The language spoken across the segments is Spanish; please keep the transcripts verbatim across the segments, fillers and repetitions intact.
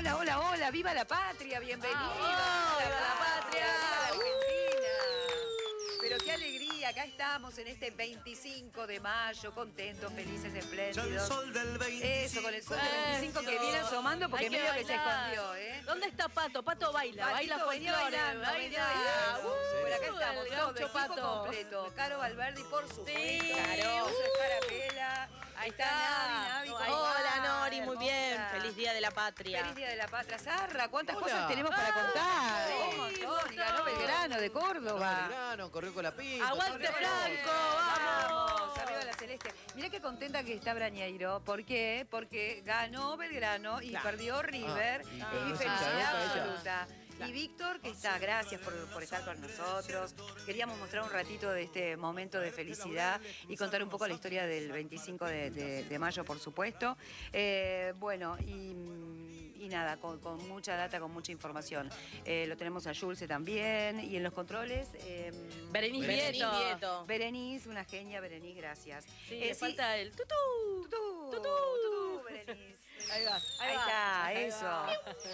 Hola, hola, hola, viva la patria, bienvenida. Ah, ¡viva la patria! Argentina. Pero qué alegría, acá estamos en este veinticinco de mayo, contentos, felices, espléndidos. Eso, con el sol del veinticinco que viene asomando porque medio que, que se escondió, ¿eh? ¿Dónde está Pato? Pato baila, Patito baila venía folclore, bailando, baila. venía bailando. Uh, Por acá estamos, el todo, gaucho equipo Pato. completo. Caro Valverdi, por supuesto. Sí. Caro, eso es Carapela. Ahí está Navi, Navi. ¿cómo Hola va? Nori, muy bien. Hermosa. Feliz Día de la Patria. Feliz Día de la Patria. Zarra, ¿cuántas Hola. cosas tenemos para Ah, contar? sí, Un montón. montón. Y ganó Belgrano de Córdoba. Belgrano, corrió con la pinta. Aguante corrió con Franco, todo. vamos. Arriba la celeste. Mirá qué contenta que está Brañeiro. ¿Por qué? Porque ganó Belgrano y Claro. perdió River. Ah, y- y pero no se felicidad encharota ella. absoluta. Y Víctor, que está, gracias por, por estar con nosotros. Queríamos mostrar un ratito de este momento de felicidad y contar un poco la historia del veinticinco de, de- de mayo, por supuesto. Eh, bueno, y, y nada, con, con mucha data, con mucha información. Eh, lo tenemos a Julce también. Y en los controles... eh, Berenice Berenice Vieto. Vieto. Berenice, una genia, Berenice, gracias. Sí, Eh, le falta el tutú. Tutú, Tutú. tutú, Berenice. Ahí va, Ahí, ahí va. está, Ahí eso. va.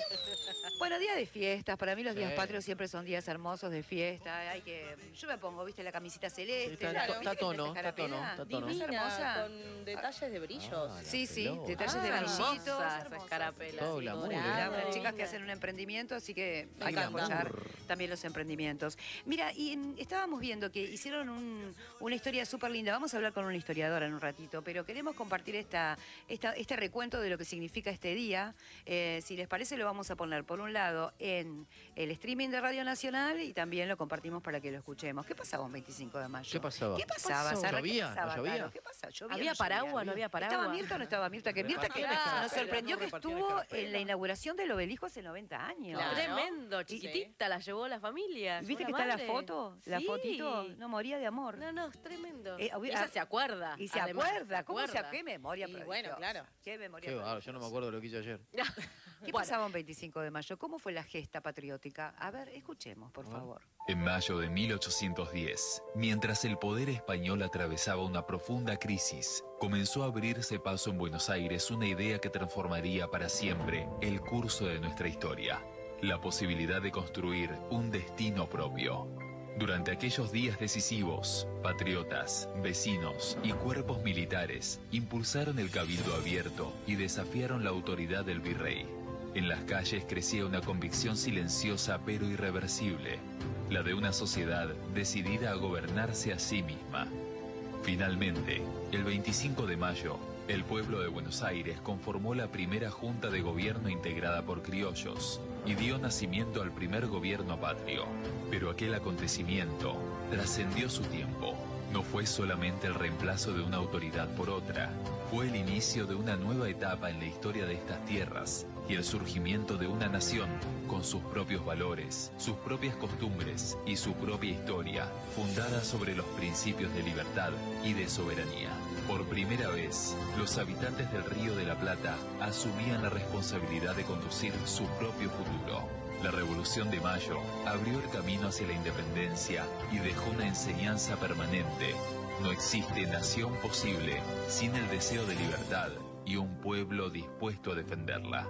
Bueno, día de fiestas. Para mí los días Sí. patrios siempre son días hermosos de fiesta. Hay que, yo me pongo, viste, la camisita celeste. Sí, está- ¿viste está que tono, festejar está la tono, pena? está tono. ¿Es hermosa? con detalles de brillos. Ah, Sí, sí, pelota. detalles de Ah, brillitos. hermosa esa hermosas. escarapela. Todo sí, glamour, dorada. ¿eh? Las chicas que hacen un emprendimiento, así que hay que encanta. apoyar también los emprendimientos. Mira, y en- estábamos viendo que hicieron un- una historia súper linda. Vamos a hablar con una historiadora en un ratito, pero queremos compartir esta, esta, este recuento de lo que significa este día. Eh, si les parece, lo vamos a poner por un lado en el streaming de Radio Nacional y también lo compartimos para que lo escuchemos. ¿Qué pasaba un veinticinco de mayo? ¿Qué pasaba? ¿Qué pasaba, pasó? Sara? ¿Qué ¿Llovía? ¿No pasaba, llovía? Caro? ¿Qué pasa? ¿Llovía, ¿Había no paraguas? llovía? ¿No había paraguas? ¿Estaba Mirta o no estaba Mirta? Que Mirta que Repartían nos escarapela, sorprendió ¿no? que Repartían estuvo escarapela. en la inauguración del obelisco hace noventa años. Claro. Tremendo, Sí. chiquitita, la llevó la familia. ¿Viste que llevó está la madre. foto? La Sí. fotito. No, moría de amor. No, no, es tremendo. Eh, hubi- Ella ah, se acuerda. Y se además, acuerda. ¿Cómo se acuerda. qué memoria Y prodigiosa. bueno, claro. Qué memoria Qué bárbaro, yo no me acuerdo de lo que hice ayer. ¿Qué pasaba un veinticinco de mayo? ¿Cómo fue la gesta patriótica? A ver, escuchemos, por favor. En mayo de mil ochocientos diez, mientras el poder español atravesaba una profunda crisis, comenzó a abrirse paso en Buenos Aires una idea que transformaría para siempre el curso de nuestra historia, la posibilidad de construir un destino propio. Durante aquellos días decisivos, patriotas, vecinos y cuerpos militares impulsaron el cabildo abierto y desafiaron la autoridad del virrey. En las calles crecía una convicción silenciosa pero irreversible, la de una sociedad decidida a gobernarse a sí misma. Finalmente, el veinticinco de mayo, el pueblo de Buenos Aires conformó la primera junta de gobierno integrada por criollos y dio nacimiento al primer gobierno patrio. Pero aquel acontecimiento trascendió su tiempo. No fue solamente el reemplazo de una autoridad por otra, fue el inicio de una nueva etapa en la historia de estas tierras y el surgimiento de una nación con sus propios valores, sus propias costumbres y su propia historia, fundada sobre los principios de libertad y de soberanía. Por primera vez, los habitantes del Río de la Plata asumían la responsabilidad de conducir su propio futuro. La Revolución de Mayo abrió el camino hacia la independencia y dejó una enseñanza permanente. No existe nación posible sin el deseo de libertad y un pueblo dispuesto a defenderla.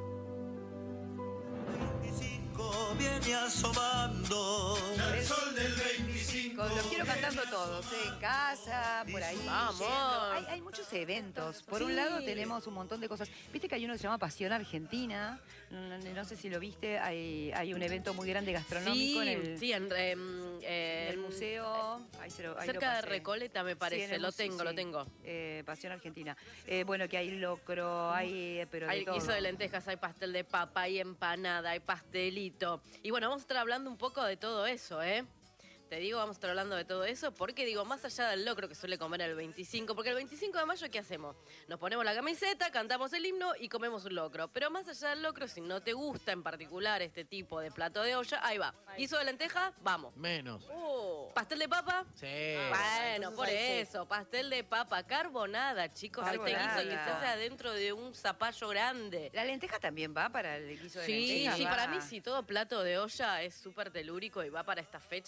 Viene asomando el sol del veinticinco. Los quiero cantando todos, ¿eh? En casa, por ahí. Vamos. yendo. Hay, hay muchos eventos. Por un Sí. lado tenemos un montón de cosas. Viste que hay uno que se llama Pasión Argentina. No, no- no sé si lo viste. Hay, hay un evento muy grande gastronómico Sí, en el, sí, en, em, en eh, el museo. Ahí se lo- ahí lo cerca de pasé. Recoleta, me Sí, en parece. el lo museo, tengo, lo sí. tengo. Eh, Pasión Argentina. Eh, bueno, que hay locro, hay... Pero de Hay todo. guiso de lentejas, hay pastel de papa, hay empanada, hay pastelito. Y bueno, vamos a estar hablando un poco de todo eso, ¿eh? Te digo, vamos a estar hablando de todo eso porque, digo, más allá del locro que suele comer el veinticinco, porque el veinticinco de mayo, ¿qué hacemos? Nos ponemos la camiseta, cantamos el himno y comemos un locro. Pero más allá del locro, si no te gusta en particular este tipo de plato de olla, ahí va. Guiso de lenteja, vamos. Menos. Uh, pastel de papa, Sí. bueno, entonces por ahí sí. eso, pastel de papa, carbonada, chicos, este Carbonada. guiso que se hace adentro de un zapallo grande. La lenteja también va para el guiso de Sí, lenteja. sí, va. para mí sí, todo plato de olla es súper telúrico y va para esta fecha, sobre todo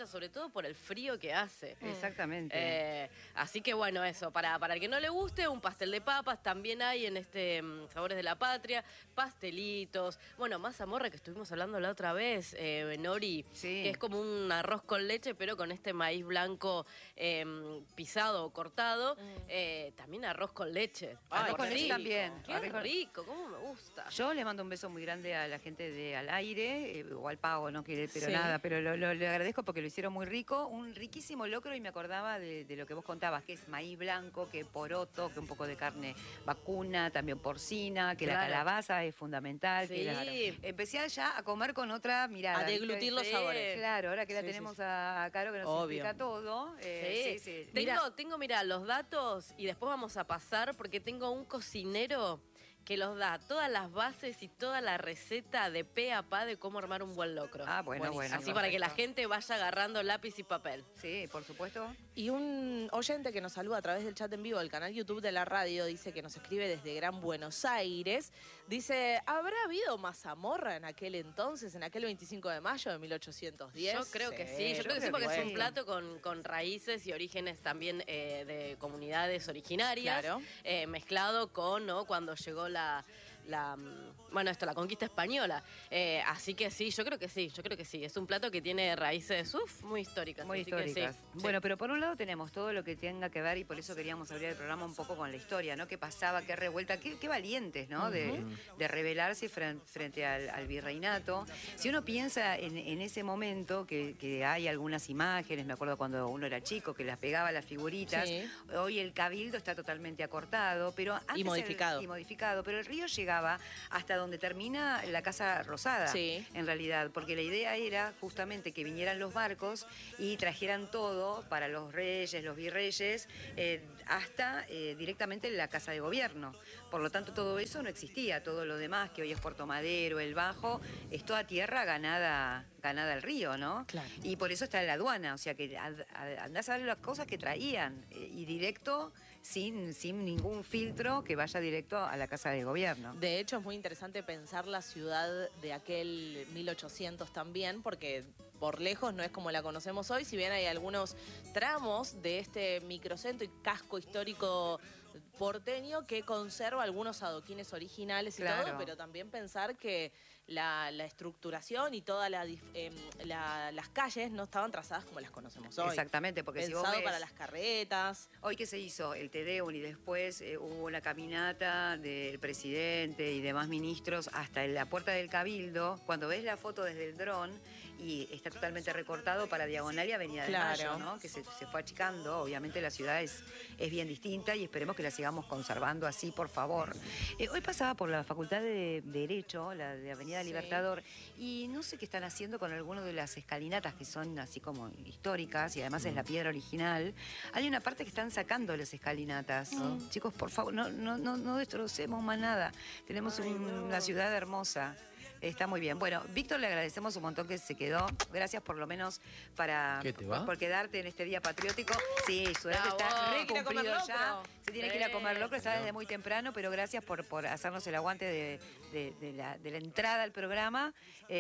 por el frío que hace. Exactamente. Eh, así que bueno, eso, para, para el que no le guste, un pastel de papas también hay en este mm, Sabores de la Patria, pastelitos, bueno, mazamorra que estuvimos hablando la otra vez, eh, Nori, Sí. que es como un arroz con leche, pero con este maíz blanco eh, pisado o cortado, eh, también arroz con leche. Arroz Ay, con leche rico. también. Qué Arroz con- rico, cómo me gusta. Yo le mando un beso muy grande a la gente de Al Aire, eh, o al Pago, no quiere, pero Sí. nada, pero lo, lo- le agradezco porque lo hicieron muy rico, un riquísimo locro, y me acordaba de, de lo que vos contabas, que es maíz blanco, que poroto, que un poco de carne vacuna, también porcina, que la Claro. calabaza es fundamental. que la- Sí. empecé ya a comer con otra mirada. A ¿viste? deglutir los Sí. sabores. Claro, ahora que la Sí, sí, tenemos sí. a Caro que nos Obvio. explica todo. eh, Sí. sí, sí. Tengo, Mira, tengo, mira, los datos y después vamos a pasar porque tengo un cocinero que los da todas las bases y toda la receta de pe a pa de cómo armar un buen locro. Ah, bueno, Buenísimo. bueno. Así para que la perfecto. gente vaya agarrando lápiz y papel. Sí, por supuesto. Y un oyente que nos saluda a través del chat en vivo del canal YouTube de la radio, dice que nos escribe desde Gran Buenos Aires, dice, ¿habrá habido mazamorra en aquel entonces, en aquel veinticinco de mayo de mil ochocientos diez? Yo creo que sí, yo creo que sí, creo porque que es un sí. plato con, con raíces y orígenes también eh, de comunidades originarias, Claro. eh, mezclado con, ¿no? Cuando llegó la, la, mm, bueno, esto, la conquista española. Eh, así que sí, yo creo que sí, yo creo que sí. Es un plato que tiene raíces, uf, muy históricas. Muy así que sí, históricas. sí. Bueno, pero por un lado tenemos todo lo que tenga que ver, y por eso queríamos abrir el programa un poco con la historia, ¿no? ¿Qué pasaba, qué revuelta, qué, qué valientes, ¿no? De, de rebelarse fren- frente al, al virreinato. Si uno piensa en, en ese momento, que, que hay algunas imágenes, me acuerdo cuando uno era chico, que las pegaba a las figuritas, Sí. hoy el cabildo está totalmente acortado, pero antes el- modificado. y modificado, pero el río llegaba hasta donde termina la Casa Rosada, Sí. en realidad, porque la idea era justamente que vinieran los barcos y trajeran todo para los reyes, los virreyes, eh, hasta eh, directamente la Casa de Gobierno. Por lo tanto, todo eso no existía. Todo lo demás, que hoy es Puerto Madero, el Bajo, es toda tierra ganada, ganada al río, ¿no? Claro. Y por eso está la aduana, o sea que ad- ad- andás a ver las cosas que traían, eh, y directo, sin, sin ningún filtro, que vaya directo a la Casa de Gobierno. De hecho, es muy interesante pensar la ciudad de aquel mil ochocientos también, porque por lejos no es como la conocemos hoy, si bien hay algunos tramos de este microcentro y casco histórico porteño que conserva algunos adoquines originales y Claro. todo, pero también pensar que la, la estructuración y todas la, dif- em, la- las calles no estaban trazadas como las conocemos hoy. Exactamente, porque si vos Pensado ves- para las carretas. Hoy que se hizo el Tedeum y después eh, hubo la caminata del presidente y demás ministros hasta en la puerta del Cabildo, cuando ves la foto desde el dron y está totalmente recortado para Diagonal y Avenida de Claro. Mayo, ¿no? Que se, se fue achicando. Obviamente la ciudad es, es bien distinta y esperemos que la sigamos conservando así, por favor. Eh, hoy pasaba por la Facultad de Derecho, la de Avenida Sí. Libertador, y no sé qué están haciendo con algunas de las escalinatas que son así como históricas y además es la piedra original. Hay una parte que están sacando las escalinatas. Chicos, por favor, no, no, no, no destrocemos más nada. Tenemos un- una ciudad hermosa. Está muy bien. Bueno, Víctor, le agradecemos un montón que se quedó. Gracias por lo menos para ¿Qué te por, va? por quedarte en este día patriótico. Sí, su edad Bravo. está re Quiere comer cumplido ya. locro. Se tiene que ir a comer locro, está Sí. desde muy temprano, pero gracias por, por hacernos el aguante de, de- de la, de la entrada al programa.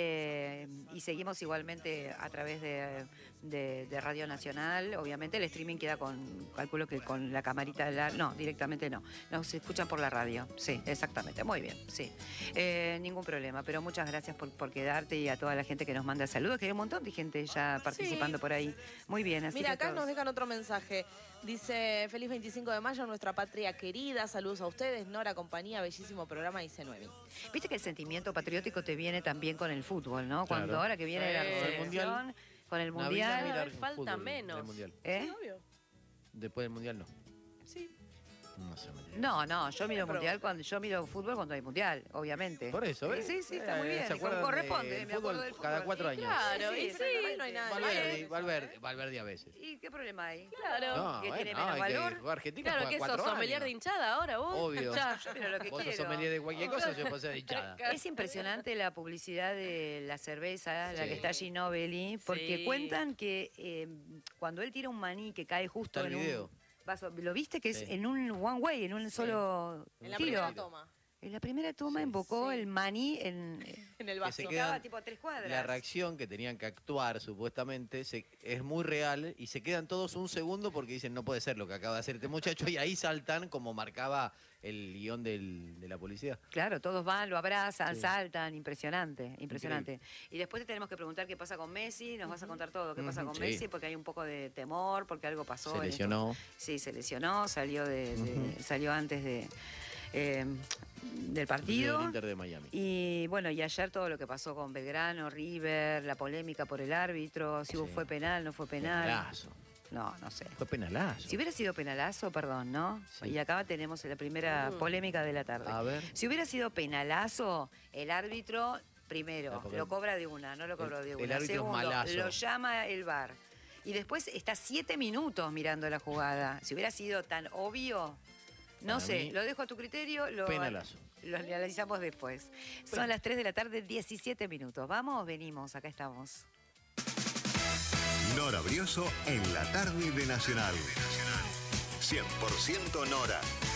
eh, y seguimos igualmente a través de, de- de Radio Nacional. Obviamente el streaming queda con, calculo que con la camarita de la... No, directamente no. Nos escuchan por la radio. Sí, exactamente. Muy bien, sí. Eh, ningún problema, pero muchas gracias por, por quedarte y a toda la gente que nos manda saludos, que hay un montón de gente ya participando por ahí. Muy bien, así Mira, que acá todos- nos dejan otro mensaje. Dice, feliz veinticinco de mayo, nuestra patria querida. Saludos a ustedes. Nora, compañía, bellísimo programa, dice Nuevi. Viste que el sentimiento patriótico te viene también con el fútbol, ¿no? Claro. Cuando ahora que viene Sí. la Con el selección, Mundial. con el Navidad, mundial, mirar falta fútbol menos. del mundial. ¿eh? Obvio. Después del mundial no. Sí. No sé, mentira. No, no, yo miro Pero- mundial cuando yo miro fútbol cuando hay mundial, obviamente. Por eso, ¿ves? Sí, sí, está muy Eh, bien. ¿se y como acuerdan corresponde, del me acuerdo fútbol del fútbol. cada cuatro años? Claro, y Sí, sí. exactamente, no hay nada. Valverde, ¿eh? Valverde, Valverde a veces. ¿Y qué problema hay? Claro. No, ¿Que bueno, tiene no, menos hay que valor? jugar Argentina Claro, juega que sos cuatro sommelier años. de hinchada ahora vos. Obvio. Ya. Yo miro lo que Vos sos quiero. sommelier de cualquier cosa, yo puedo ser de hinchada. Es impresionante la publicidad de la cerveza, la Sí. que está Ginóbili, porque Sí. cuentan que eh, cuando él tira un maní que cae justo Está el en video. un vaso, ¿lo viste? Que es Sí. en un one way, en un solo En la tiro. primera toma. En la primera toma Sí. invocó Sí. el maní en... En el Que vaso. se Estaba quedan- tipo a tres cuadras. La reacción que tenían que actuar, supuestamente, se- es muy real y se quedan todos un segundo porque dicen, no puede ser lo que acaba de hacer este muchacho, y ahí saltan como marcaba el guión del- de la policía. Claro, todos van, lo abrazan, Sí. saltan, impresionante, impresionante. Y después te tenemos que preguntar qué pasa con Messi, nos vas a contar todo qué pasa Ujú, con sí. Messi, porque hay un poco de temor, porque algo pasó. Se en estos- lesionó. Sí, se lesionó, salió de, de- Ujú. salió antes de eh, del Del partido. Inter de Miami. Y bueno, y ayer todo lo que pasó con Belgrano, River, la polémica por el árbitro, si Sí. fue penal, no fue penal. Penalazo. No, no sé. Fue penalazo. Si hubiera sido penalazo, perdón, ¿no? Sí. Y acá tenemos la primera Mm. polémica de la tarde. A ver. Si hubiera sido penalazo, el árbitro, primero, Ah, porque lo cobra de una, no lo cobró el- de el una. árbitro es Segundo, malazo. lo llama el V A R. Y después está siete minutos mirando la jugada. Si hubiera sido tan obvio, no Para sé, mí, lo dejo a tu criterio, lo, penalazo. lo analizamos después. Son las tres de la tarde, diecisiete minutos. ¿Vamos? Venimos, acá estamos. Nora Brioso en la tarde de Nacional. cien por ciento Nora.